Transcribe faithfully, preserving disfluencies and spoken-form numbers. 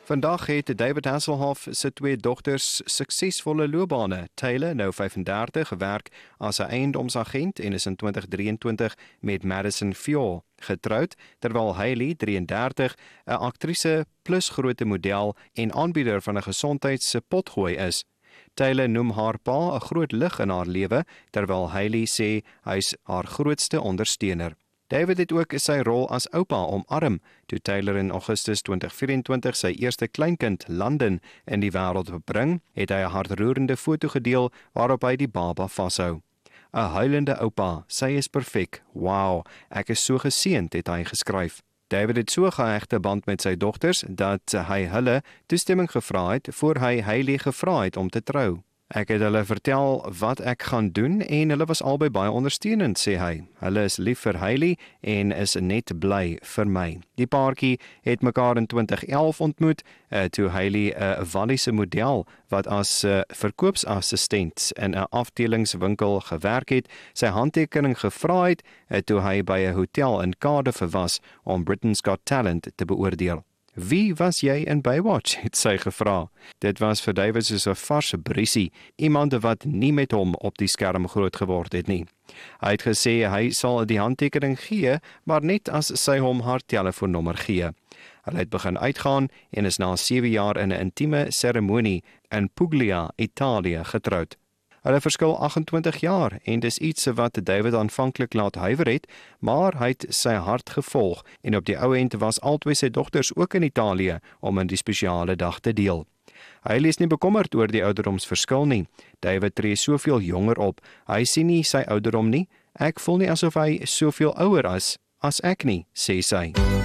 Vandag het David Hasselhoff sy twee dogters suksesvolle loopbane. Taylor, nou vyfendertig, werk as 'n eiendomsagent en is in twintig drieëntwintig met Madison Fjord getroud, terwyl Hailey, drieëndertig, 'n aktrise plus grootte model en aanbieder van 'n gesondheidspotgooi is. Taylor noem haar pa 'n groot lig in haar lewe, terwyl Hailey sê hy's haar grootste ondersteuner. David het ook sy rol as oupa omarm, toe Taylor in Augustus twintig vyf-en-twintig sy eerste kleinkind, London, in die wêreld bring, het hy 'n hartroerende foto gedeel waarop hy die baba vashou. 'n Huilende oupa, sy is perfek, wow, ek is so geseënd, het hy geskryf. David het so 'n gehegte band met sy dogters, dat hy hulle toestemming gevra het, voor hy Hailey gevra het om te trou. Ek het hulle vertel wat ek gaan doen en hulle was albei baie ondersteunend, sê hy. Hulle is lief vir Hailey en is net bly vir my. Die paartjie het mekaar in twintig elf ontmoet, uh, toe Hailey 'n uh, Walliese model wat as uh, verkoopsassistent in 'n afdelingswinkel gewerk het, sy handtekening gevra het, uh, toe hy by 'n hotel in Cardiff was om Britain's Got Talent te beoordeel. Wie was jy in Baywatch, het sy gevra. Dit was vir David soos 'n vars briesie, iemand wat nie met hom op die skerm groot geword het nie. Hy het gesê hy sal die handtekening gee, maar net as sy hom haar telefoonnommer gee. Hulle het begin uitgaan en is na sewe jaar in 'n intieme seremonie in Puglia, Italië, getroud. Hulle verskil agt-en-twintig jaar en dis iets wat David aanvanklik laat huiwer het, maar hy het sy hart gevolg en op die ou end was albei sy dogters ook in Italië om in die spesiale dag te deel. Hy is nie bekommerd oor die ouderdomsverskil nie. David tree soveel jonger op. Hy sien nie sy ouderdom nie. Ek voel nie asof hy soveel ouer is as ek nie, sê sy.